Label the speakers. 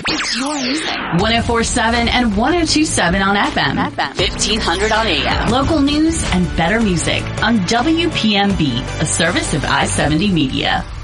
Speaker 1: It's your music. 104.7 and 102.7 on FM. 1500 on AM. Local news and better music on WPMB, a service of I-70 Media.